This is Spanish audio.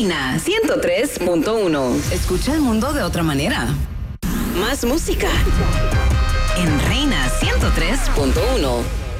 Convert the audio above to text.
Reina 103.1. Escucha el mundo de otra manera. Más música en Reina 103.1.